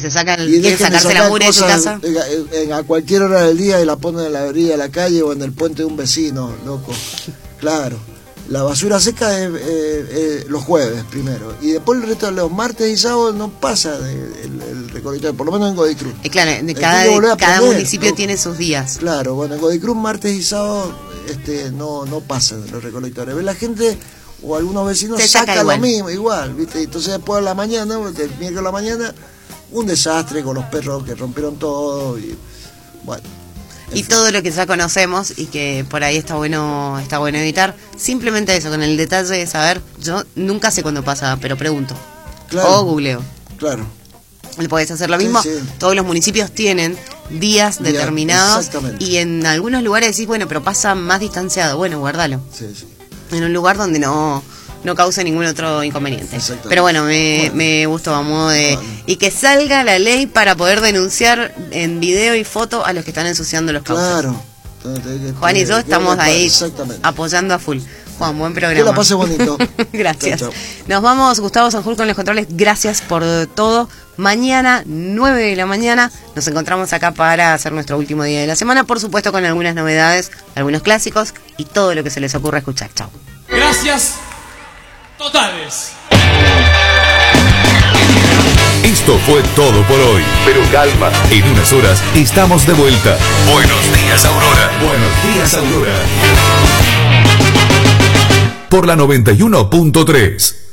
se sacan, y quieren sacarse la mugre de su casa. A cualquier hora del día y la ponen en la orilla de la calle o en el puente de un vecino, loco. Claro. La basura seca es los jueves primero. Y después el resto de los martes y sábados no pasa el recolector, por lo menos en Godicruz. Claro, cada municipio tiene sus días. Claro, bueno, en Godicruz martes y sábados no pasan los recolectores. Ves la gente o algunos vecinos sacan lo mismo, igual, ¿viste? Entonces después de la mañana, el miércoles de la mañana, un desastre con los perros que rompieron todo y bueno. Y todo lo que ya conocemos y que por ahí está bueno editar. Simplemente eso, con el detalle de saber, yo nunca sé cuándo pasa, pero pregunto. Claro, o googleo. Claro. Podés hacer lo mismo. Sí. Todos los municipios tienen días determinados. Y en algunos lugares decís, bueno, pero pasa más distanciado. Bueno, guardalo. Sí, sí. En un lugar donde no cause ningún otro inconveniente. Pero bueno, me gustó a modo de... Y que salga la ley para poder denunciar en video y foto a los que están ensuciando los cauces. Claro. Juan y yo estamos ahí apoyando a full. Juan, buen programa. Que la pase bonito. Gracias. Chau. Nos vamos, Gustavo Sanjur con los controles. Gracias por todo. Mañana, 9 de la mañana, nos encontramos acá para hacer nuestro último día de la semana. Por supuesto, con algunas novedades, algunos clásicos y todo lo que se les ocurra escuchar. Chau. Gracias totales. Esto fue todo por hoy. Pero calma, en unas horas estamos de vuelta. Buenos días, Aurora. Buenos días, Aurora. Por la 91.3.